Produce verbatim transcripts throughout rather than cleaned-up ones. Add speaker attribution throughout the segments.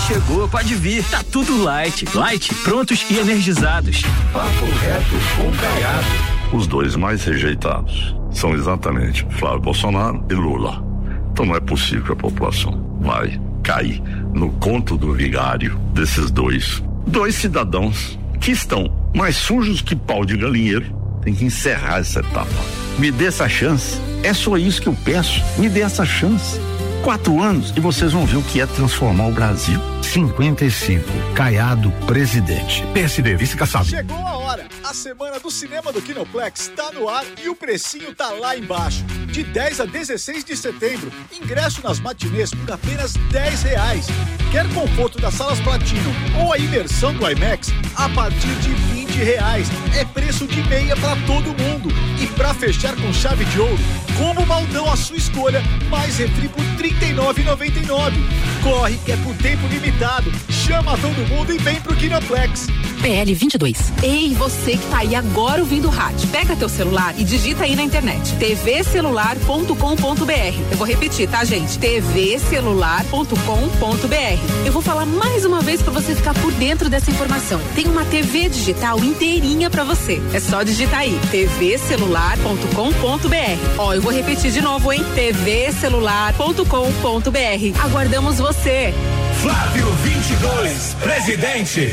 Speaker 1: chegou, pode vir. Tá tudo light. Light, prontos e energizados.
Speaker 2: Papo reto com Caiado. Os dois mais rejeitados são exatamente Flávio Bolsonaro e Lula. Então não é possível que a população vai cair no conto do vigário desses dois. Dois cidadãos que estão mais sujos que pau de galinheiro. Tem que encerrar essa etapa. Me dê essa chance. É só isso que eu peço. Me dê essa chance. Quatro anos e vocês vão ver o que é transformar o Brasil.
Speaker 3: cinquenta e cinco, Caiado, presidente. P S D, vice-caçado.
Speaker 4: Chegou a hora. A semana do cinema do Kinoplex tá no ar e o precinho tá lá embaixo. De dez a dezesseis de setembro, ingresso nas matinês por apenas dez reais. Quer conforto das salas Platino ou a imersão do IMAX a partir de vinte reais. É preço de meia pra todo mundo. E pra fechar com chave de ouro, combo baldão à sua escolha, mais refri por trinta e nove reais e noventa e nove centavos. Corre que é por tempo limitado. Chama todo mundo e vem pro Kinoplex.
Speaker 5: P L vinte e dois. Ei, você que tá aí agora ouvindo o rádio, pega teu celular e digita aí na internet t v celular ponto com ponto b r. Eu vou repetir, tá, gente? t v celular ponto com ponto b r. Eu vou falar mais uma vez pra você ficar por dentro dessa informação. Tem uma T V digital inteirinha pra você. É só digitar aí t v celular ponto com ponto b r. Ó, eu vou repetir de novo, hein? t v celular ponto com ponto b r. Aguardamos você.
Speaker 6: Flávio vinte e dois, presidente.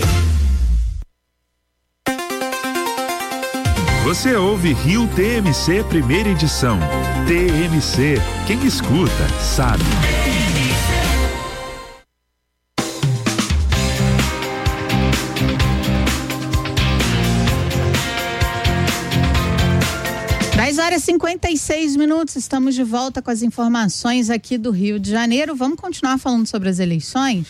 Speaker 7: Você ouve Rio T M C primeira edição. T M C, quem escuta, sabe.
Speaker 8: dez horas e cinquenta e seis minutos, estamos de volta com as informações aqui do Rio de Janeiro. Vamos continuar falando sobre as eleições?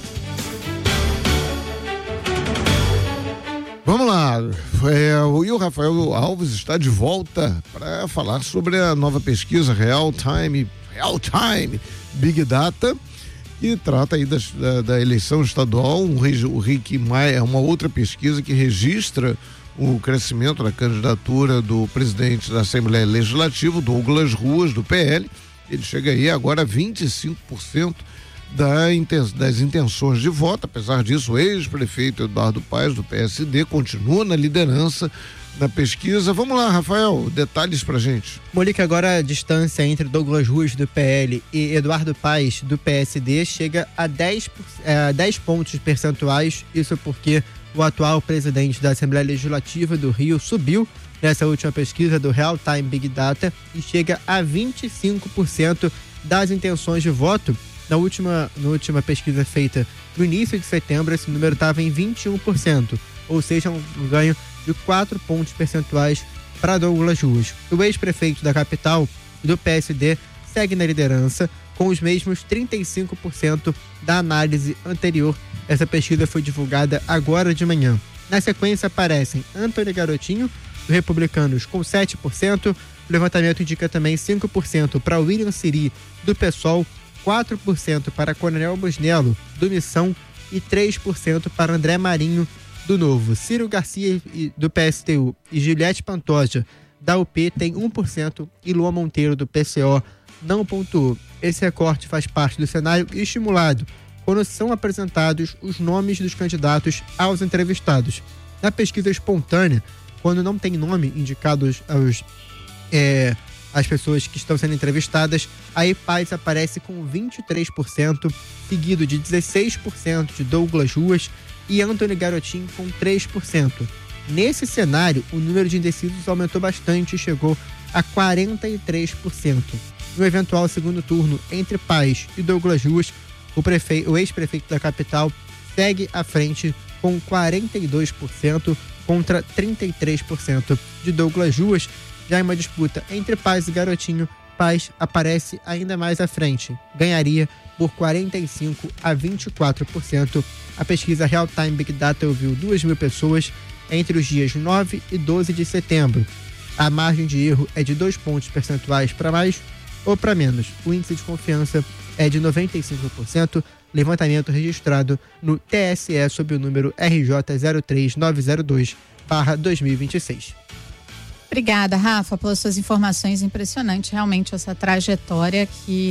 Speaker 9: Vamos lá, é, o, e o Rafael Alves está de volta para falar sobre a nova pesquisa Real Time, Real Time Big Data, que trata aí das, da, da eleição estadual. O, o Rick Maia é uma outra pesquisa que registra o crescimento da candidatura do presidente da Assembleia Legislativa, Douglas Ruas, do P L. Ele chega aí agora a vinte e cinco por cento Da, das intenções de voto. Apesar disso, o ex-prefeito Eduardo Paes, do P S D, continua na liderança na pesquisa. Vamos lá, Rafael, detalhes pra gente.
Speaker 10: Molique, agora a distância entre Douglas Ruas, do P L, e Eduardo Paes, do P S D, chega a dez, é, dez pontos percentuais. Isso porque o atual presidente da Assembleia Legislativa do Rio subiu nessa última pesquisa do Real Time Big Data e chega a vinte e cinco por cento das intenções de voto. Na última, na última pesquisa feita no início de setembro, esse número estava em vinte e um por cento, ou seja, um ganho de quatro pontos percentuais para Douglas Ruas. O ex-prefeito da capital, do P S D, segue na liderança com os mesmos trinta e cinco por cento da análise anterior. Essa pesquisa foi divulgada agora de manhã. Na sequência aparecem Antônio Garotinho, do Republicanos, com sete por cento. O levantamento indica também cinco por cento para William Siri, do PSOL, quatro por cento para Coronel Busnello, do Missão, e três por cento para André Marinho, do Novo. Ciro Garcia, do P S T U, e Juliette Pantoja, da U P, tem um por cento, e Lua Monteiro, do P C O, não pontuou. Esse recorte faz parte do cenário estimulado quando são apresentados os nomes dos candidatos aos entrevistados. Na pesquisa espontânea, quando não tem nome indicados aos... É, as pessoas que estão sendo entrevistadas, aí Paes aparece com vinte e três por cento, seguido de dezesseis por cento de Douglas Ruas e Antônio Garotinho com três por cento. Nesse cenário, o número de indecisos aumentou bastante e chegou a quarenta e três por cento. No eventual segundo turno entre Paes e Douglas Ruas, o, prefe... o ex-prefeito da capital segue à frente com quarenta e dois por cento contra trinta e três por cento de Douglas Ruas. Já em uma disputa entre Paes e Garotinho, Paes aparece ainda mais à frente. Ganharia por quarenta e cinco a vinte e quatro por cento. A pesquisa Real Time Big Data ouviu duas mil pessoas entre os dias nove e doze de setembro. A margem de erro é de dois pontos percentuais para mais ou para menos. O índice de confiança é de noventa e cinco por cento. Levantamento registrado no T S E sob o número R J zero três nove zero dois barra dois mil e vinte e seis.
Speaker 8: Obrigada, Rafa, pelas suas informações. Impressionante realmente essa trajetória que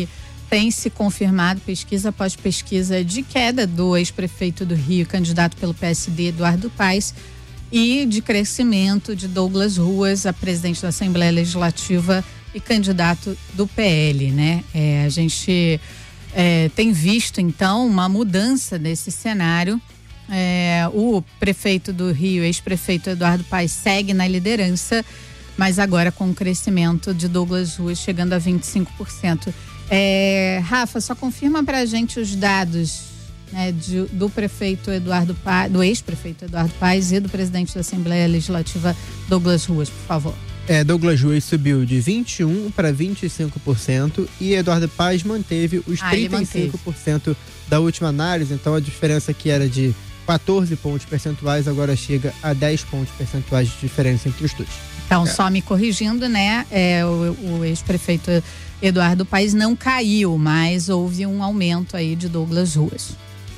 Speaker 8: tem se confirmado pesquisa após pesquisa de queda do ex-prefeito do Rio, candidato pelo P S D, Eduardo Paes, e de crescimento de Douglas Ruas, a presidente da Assembleia Legislativa e candidato do P L, né? É, a gente é, tem visto, então, uma mudança nesse cenário. É, o prefeito do Rio, ex-prefeito Eduardo Paes, segue na liderança, mas agora com o crescimento de Douglas Ruas chegando a vinte e cinco por cento. É, Rafa, só confirma pra gente os dados, né, de, do prefeito Eduardo Paes, do ex-prefeito Eduardo Paes e do presidente da Assembleia Legislativa Douglas Ruas, por favor.
Speaker 10: É, Douglas Ruas subiu de vinte e um para vinte e cinco por cento e Eduardo Paes manteve os ah, trinta e cinco por cento da última análise, então a diferença que era de quatorze pontos percentuais agora chega a dez pontos percentuais de diferença entre os dois.
Speaker 8: Então,
Speaker 10: é.
Speaker 8: só me corrigindo, né, é, o, o ex-prefeito Eduardo Paes não caiu, mas houve um aumento aí de Douglas Ruas.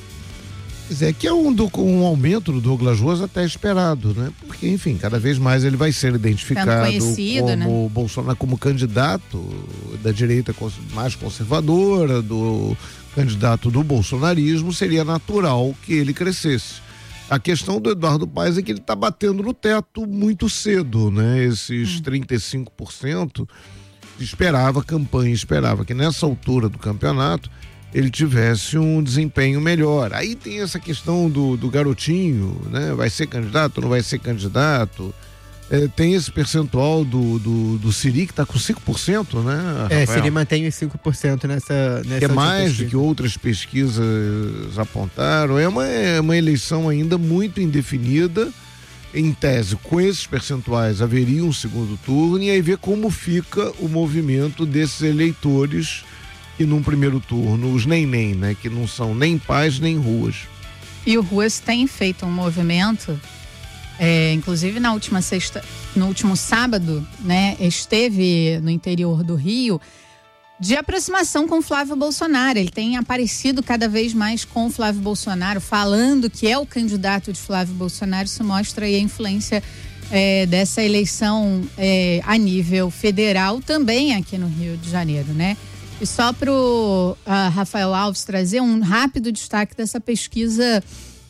Speaker 9: Pois é, que é um, do, um aumento do Douglas Ruas até esperado, né? Porque, enfim, cada vez mais ele vai ser identificado como
Speaker 8: né?
Speaker 9: Bolsonaro, como candidato da direita mais conservadora, do candidato do bolsonarismo, seria natural que ele crescesse. A questão do Eduardo Paes é que ele está batendo no teto muito cedo, né? Esses hum. trinta e cinco por cento esperava, a campanha esperava que nessa altura do campeonato ele tivesse um desempenho melhor. Aí tem essa questão do, do garotinho, né? Vai ser candidato, não vai ser candidato? É, tem esse percentual do, do, do Siri que está com cinco por cento, né, Rafael?
Speaker 10: É, Siri mantém os cinco por cento nessa, nessa
Speaker 9: que é mais pesquisa. Do que outras pesquisas apontaram. É uma, é uma eleição ainda muito indefinida. Em tese, com esses percentuais haveria um segundo turno, e aí ver como fica o movimento desses eleitores que num primeiro turno, os nem-nem, né, que não são nem Paes nem Ruas.
Speaker 8: E o Ruas tem feito um movimento, é, inclusive na última sexta, no último sábado, né, esteve no interior do Rio, de aproximação com Flávio Bolsonaro. Ele tem aparecido cada vez mais com Flávio Bolsonaro, falando que é o candidato de Flávio Bolsonaro. Isso mostra aí a influência é, dessa eleição é, a nível federal, também aqui no Rio de Janeiro, né? E só para o uh, Rafael Alves trazer um rápido destaque dessa pesquisa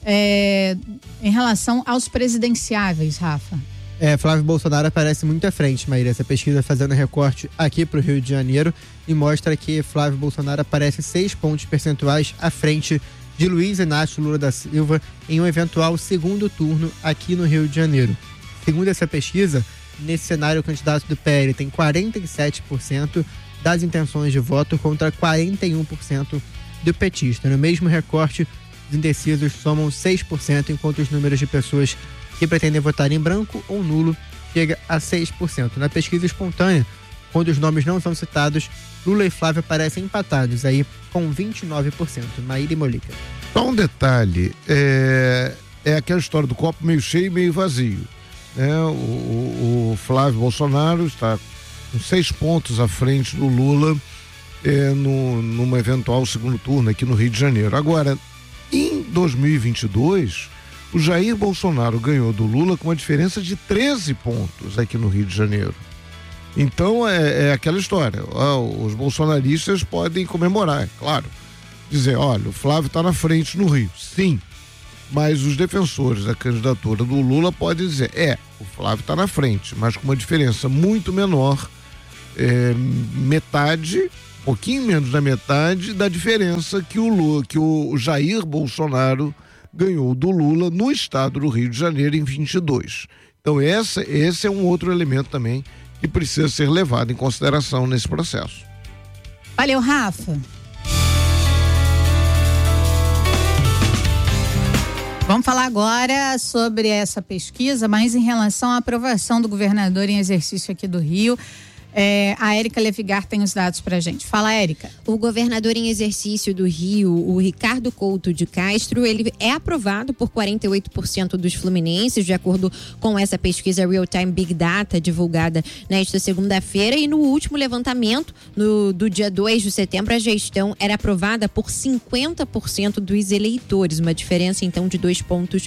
Speaker 8: é, em relação aos presidenciáveis, Rafa.
Speaker 10: É, Flávio Bolsonaro aparece muito à frente, Maíra. Essa pesquisa fazendo recorte aqui para o Rio de Janeiro e mostra que Flávio Bolsonaro aparece seis pontos percentuais à frente de Luiz Inácio Lula da Silva em um eventual segundo turno aqui no Rio de Janeiro. Segundo essa pesquisa, nesse cenário o candidato do P L tem quarenta e sete por cento das intenções de voto contra quarenta e um por cento do petista. No mesmo recorte, os indecisos somam seis por cento, enquanto os números de pessoas que pretendem votar em branco ou nulo chega a seis por cento. Na pesquisa espontânea, quando os nomes não são citados, Lula e Flávio aparecem empatados aí com vinte e nove por cento. Maíra e Molica.
Speaker 9: Só um detalhe, é, é aquela história do copo meio cheio e meio vazio. Né? O, o, o Flávio Bolsonaro está com seis pontos à frente do Lula é, no, numa eventual segundo turno aqui no Rio de Janeiro. Agora, em dois mil e vinte e dois, o Jair Bolsonaro ganhou do Lula com uma diferença de treze pontos aqui no Rio de Janeiro. Então é, é aquela história, ó, os bolsonaristas podem comemorar, é claro, dizer, olha, o Flávio está na frente no Rio, sim, mas os defensores da candidatura do Lula podem dizer, é, o Flávio está na frente, mas com uma diferença muito menor, é, metade, um pouquinho menos da metade da diferença que o Lula, que o Jair Bolsonaro ganhou do Lula no estado do Rio de Janeiro em vinte e dois. Então essa, esse é um outro elemento também que precisa ser levado em consideração nesse processo.
Speaker 8: Valeu, Rafa. Vamos falar agora sobre essa pesquisa, mas em relação à aprovação do governador em exercício aqui do Rio. É, a Érica Levigar tem os dados pra gente. Fala, Érica.
Speaker 11: O governador em exercício do Rio, o Ricardo Couto de Castro, ele é aprovado por quarenta e oito por cento dos fluminenses, de acordo com essa pesquisa Real Time Big Data, divulgada nesta segunda-feira. E no último levantamento, no, do dia dois de setembro, a gestão era aprovada por cinquenta por cento dos eleitores, uma diferença então de dois pontos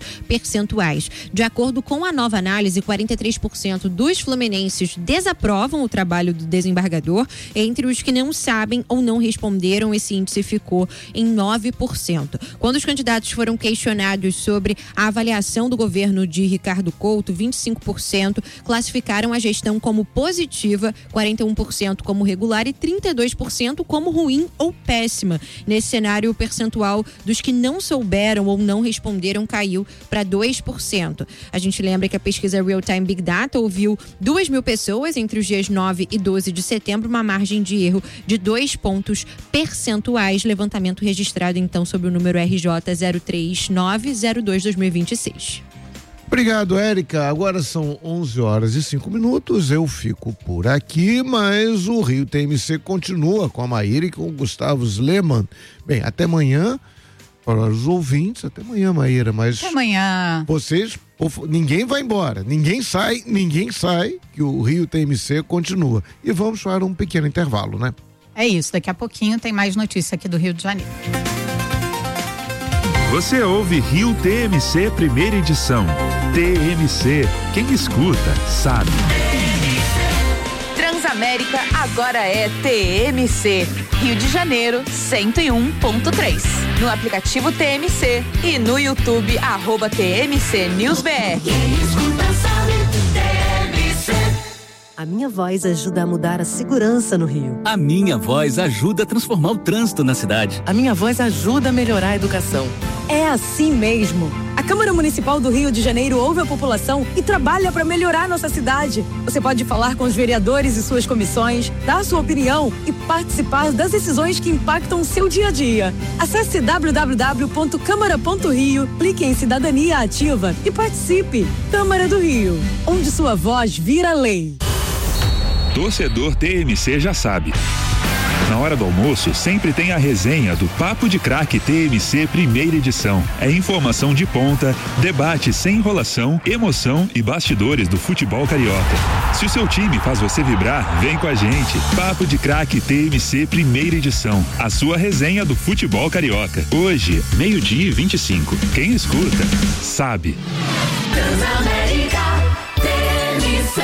Speaker 11: percentuais. De acordo com a nova análise, quarenta e três por cento dos fluminenses desaprovam o trabalho trabalho do desembargador. Entre os que não sabem ou não responderam, esse índice ficou em nove por cento. Quando os candidatos foram questionados sobre a avaliação do governo de Ricardo Couto, vinte e cinco por cento classificaram a gestão como positiva, quarenta e um por cento como regular e trinta e dois por cento como ruim ou péssima. Nesse cenário, o percentual dos que não souberam ou não responderam caiu para dois por cento. A gente lembra que a pesquisa Real Time Big Data ouviu duas mil pessoas entre os dias nove e doze de setembro, uma margem de erro de dois pontos percentuais. Levantamento registrado então sob o número R J zero três nove zero dois dois mil e vinte e seis.
Speaker 9: Obrigado, Érica. Agora são onze horas e cinco minutos. Eu fico por aqui, mas o Rio T M C continua com a Maíra e com o Gustavo Sleman. Bem, até amanhã, para os ouvintes, até amanhã, Maíra, mas...
Speaker 8: Até amanhã.
Speaker 9: Vocês, ninguém vai embora, ninguém sai, ninguém sai, que o Rio T M C continua. E vamos para um pequeno intervalo, né?
Speaker 8: É isso, daqui a pouquinho tem mais notícia aqui do Rio de Janeiro.
Speaker 7: Você ouve Rio T M C primeira edição. T M C, quem escuta, sabe.
Speaker 5: Transamérica agora é T M C. Rio de Janeiro, cento e um ponto três. No aplicativo T M C e no YouTube, arroba T M C News B R.
Speaker 12: A minha voz ajuda a mudar a segurança no Rio.
Speaker 1: A minha voz ajuda a transformar o trânsito na cidade.
Speaker 12: A minha voz ajuda a melhorar a educação.
Speaker 13: É assim mesmo. A Câmara Municipal do Rio de Janeiro ouve a população e trabalha para melhorar nossa cidade. Você pode falar com os vereadores e suas comissões, dar sua opinião e participar das decisões que impactam o seu dia a dia. Acesse w w w ponto câmara ponto rio, clique em Cidadania Ativa e participe. Câmara do Rio, onde sua voz vira lei.
Speaker 7: Torcedor T M C já sabe. Na hora do almoço, sempre tem a resenha do Papo de Craque T M C primeira edição. É informação de ponta, debate sem enrolação, emoção e bastidores do futebol carioca. Se o seu time faz você vibrar, vem com a gente. Papo de Craque T M C primeira edição. A sua resenha do futebol carioca. Hoje, meio-dia e vinte e cinco. Quem escuta, sabe.
Speaker 6: Transamérica T M C.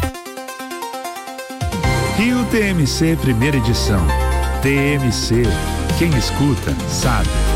Speaker 7: Rio T M C primeira edição. T M C, quem escuta, sabe.